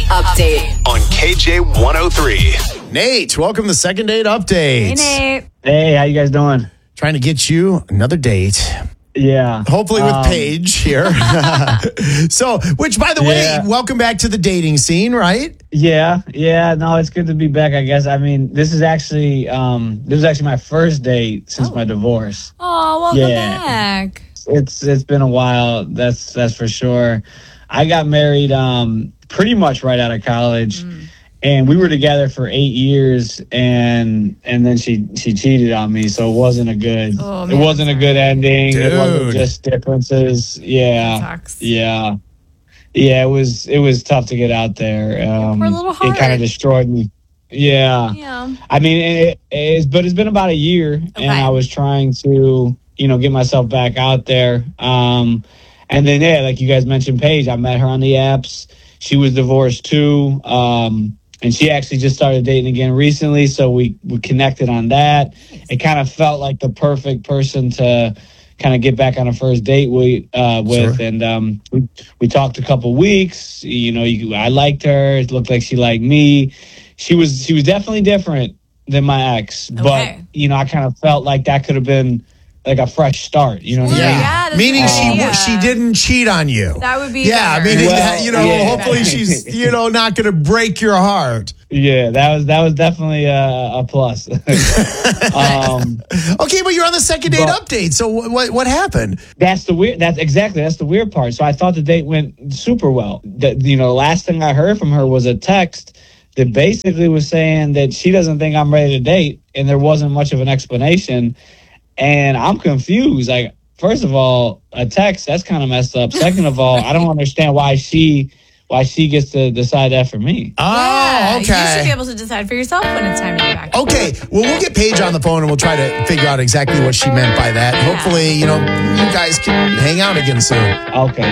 Update on KJ103. Nate, welcome to the second date update. Hey, Nate. Hey, how you guys doing? Trying to get you another date. Yeah. Hopefully with Paige here. So, which, by the way, welcome back to the dating scene, right? Yeah. No, it's good to be back, I guess. I mean, this was actually my first date since my divorce. Oh, welcome back. It's been a while, that's for sure. I got married pretty much right out of college. And we were together for 8 years, and then she cheated on me, so it wasn't a good a good ending. Dude. It wasn't just differences. Sucks. Yeah. It was tough to get out there. Poor little heart. It kind of destroyed me. Yeah. I mean, it's been about a year, and I was trying to get myself back out there. And then like you guys mentioned, Paige, I met her on the apps. She was divorced too. And she actually just started dating again recently, so we connected on that. It kind of felt like the perfect person to kind of get back on a first date with. Sure. And we talked a couple weeks. I liked her. It looked like she liked me. She was definitely different than my ex, but I kind of felt like that could have been like a fresh start. You know what I mean? Yeah, Meaning she didn't cheat on you. That would be better. Hopefully she's not going to break your heart. Yeah, that was definitely a plus. Okay, but you're on the second date update. So what happened? That's the weird part. So I thought the date went super well. The last thing I heard from her was a text that basically was saying that she doesn't think I'm ready to date, and there wasn't much of an explanation. And I'm confused. Like, first of all, a text, that's kind of messed up. Second of all, I don't understand why she gets to decide that for me. Oh, okay. You should be able to decide for yourself when it's time to get back. Okay. Well, we'll get Paige on the phone and we'll try to figure out exactly what she meant by that. Hopefully, you guys can hang out again soon. Okay.